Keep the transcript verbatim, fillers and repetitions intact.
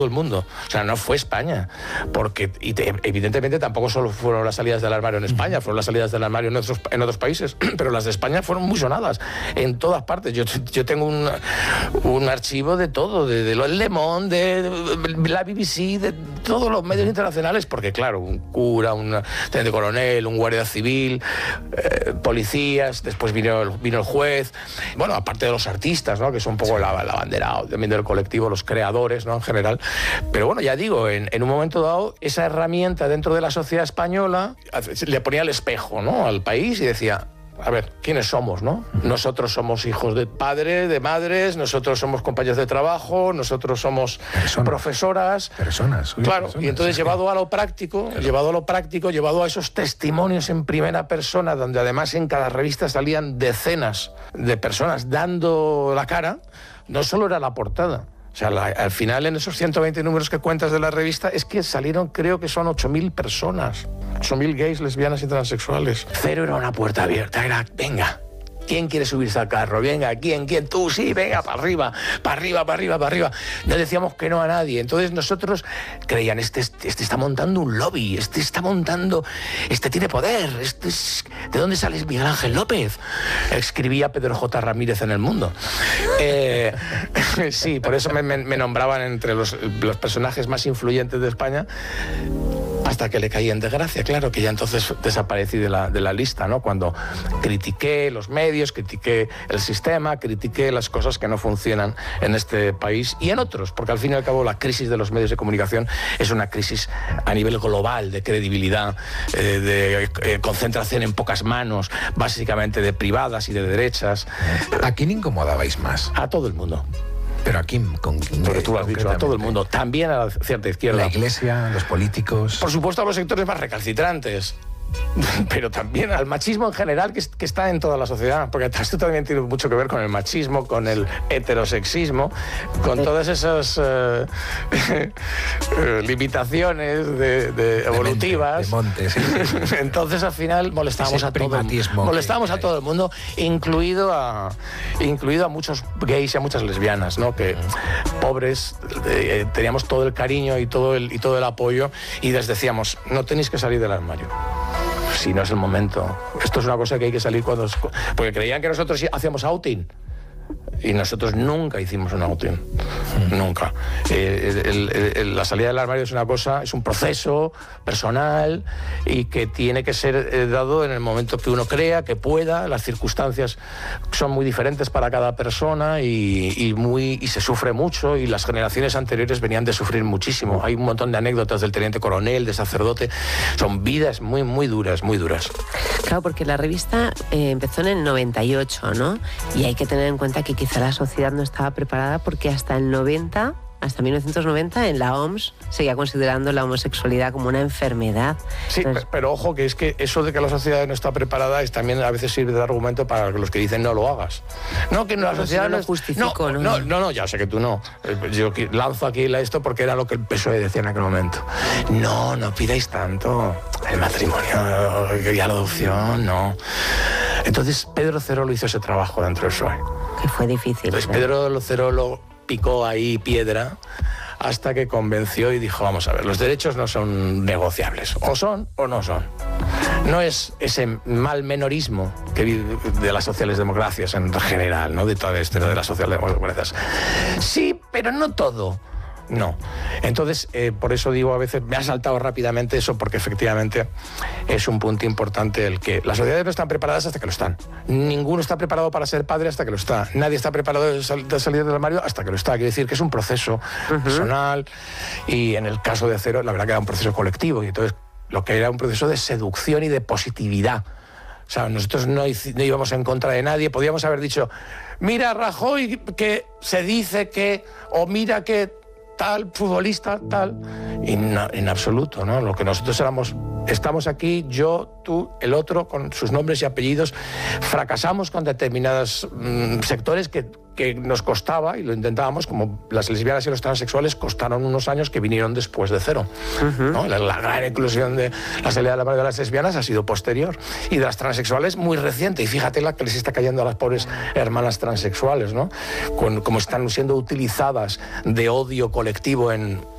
el mundo, o sea, no fue España, porque y te, evidentemente tampoco solo fueron las salidas del armario en España, fueron las salidas del armario en otros, en otros países, pero las de España fueron muy sonadas en todas partes. Yo, yo tengo un, un archivo de todo, de, de El Le Monde, de la B B C, de todos los medios internacionales, porque claro, un cura, un teniente coronel, un guardia civil, eh, policías, después vino, vino el juez, bueno, aparte de los artistas, ¿no?, que son un poco sí. la, la bandera también del colectivo, los creadores, ¿no?, en general. Pero bueno, ya digo, en, en un momento dado, esa herramienta dentro de la sociedad española le ponía el espejo, ¿no?, al país y decía, a ver, ¿quiénes somos, no? Nosotros somos hijos de padres, de madres, nosotros somos compañeros de trabajo, nosotros somos personas, profesoras. Personas. Uy, claro, personas, y entonces sí. llevado a lo práctico, claro. llevado a lo práctico, llevado a esos testimonios en primera persona, donde además en cada revista salían decenas de personas dando la cara, no solo era la portada. O sea, la, al final en esos ciento veinte números que cuentas de la revista es que salieron, creo que son ocho mil personas. ocho mil gays, lesbianas y transexuales. Cero era una puerta abierta, era, venga, ¿quién quiere subirse al carro? Venga, ¿quién? ¿Quién? Tú, sí, venga, para arriba, para arriba, para arriba, para arriba. No decíamos que no a nadie. Entonces nosotros creían, este, este está montando un lobby, este está montando, este tiene poder, este es... ¿De dónde sales Miguel Ángel López? Escribía Pedro J. Ramírez en El Mundo. Eh, sí, por eso me, me, me nombraban entre los, los personajes más influyentes de España, hasta que le caí en desgracia, claro, que ya entonces desaparecí de la, de la lista, ¿no? Cuando critiqué los medios, critiqué el sistema, critiqué las cosas que no funcionan en este país y en otros, porque al fin y al cabo la crisis de los medios de comunicación es una crisis a nivel global de credibilidad, eh, de eh, concentración en pocas manos, básicamente de privadas y de derechas. ¿A quién incomodabais más? A todo el mundo. ¿Pero a quién? Con, Porque tú lo has dicho, a todo el mundo, también a la cierta izquierda. La Iglesia, los políticos... Por supuesto a los sectores más recalcitrantes, pero también al machismo en general que, que está en toda la sociedad, porque esto también tiene mucho que ver con el machismo, con el heterosexismo, con todas esas eh, eh, limitaciones de, de evolutivas. De, mente, de montes. Sí. Entonces al final molestábamos a todo, molestábamos a todo el mundo, incluido a, incluido a muchos gays y a muchas lesbianas, ¿no? Que pobres, eh, teníamos todo el cariño y todo el, y todo el apoyo y les decíamos, no tenéis que salir del armario. Si no es el momento. Esto es una cosa que hay que salir cuando... Porque creían que nosotros hacíamos outing. Y nosotros nunca hicimos un outing. Mm. Nunca. Eh, el, el, el, la salida del armario es una cosa, es un proceso personal y que tiene que ser eh, dado en el momento que uno crea, que pueda. Las circunstancias son muy diferentes para cada persona y, y, muy, y se sufre mucho y las generaciones anteriores venían de sufrir muchísimo. Hay un montón de anécdotas del teniente coronel, de sacerdote. Son vidas muy, muy duras, muy duras. Claro, porque la revista eh, empezó en el noventa y ocho, ¿no? Y hay que tener en cuenta que quizá la sociedad no estaba preparada porque hasta el noventa, hasta mil novecientos noventa, en la O M S seguía considerando la homosexualidad como una enfermedad. Sí, Entonces, pero ojo, que es que eso de que la sociedad no está preparada es también a veces sirve de argumento para los que dicen no lo hagas. No, que no, la sociedad no no lo justifico, no, ¿no? No, no, no, ya sé que tú no. Yo lanzo aquí esto porque era lo que el P S O E decía en aquel momento. No, no pidáis tanto. El matrimonio y la adopción, no. Entonces Pedro Cerolo hizo ese trabajo dentro del P S O E. Que fue difícil. Entonces ¿no? Pedro Cerolo picó ahí piedra hasta que convenció y dijo, vamos a ver, los derechos no son negociables, o son o no son. No es ese mal menorismo que vive de las socialdemocracias en general, ¿no? De toda esta de las socialdemocracias. Sí, pero no todo. No. Entonces, eh, por eso digo, a veces me ha saltado rápidamente eso, porque efectivamente es un punto importante el que las sociedades no están preparadas hasta que lo están. Ninguno está preparado para ser padre hasta que lo está. Nadie está preparado de, sal de salir del armario hasta que lo está. Quiere decir que es un proceso uh-huh. personal y en el caso de Cero, la verdad que era un proceso colectivo y entonces lo que era un proceso de seducción y de positividad. O sea, nosotros no, no íbamos en contra de nadie, podíamos haber dicho, mira Rajoy que se dice que, o mira que tal, futbolista, tal, y no, en absoluto, ¿no? Lo que nosotros éramos, estamos aquí, yo, tú, el otro, con sus nombres y apellidos, fracasamos con determinados mmm, sectores que, que nos costaba, y lo intentábamos, como las lesbianas y los transexuales costaron unos años que vinieron después de Cero. Uh-huh. ¿No? La, la gran inclusión de la salida de las lesbianas ha sido posterior, y de las transexuales muy reciente, y fíjate la que les está cayendo a las pobres hermanas transexuales, ¿no? Con, como están siendo utilizadas de odio colectivo en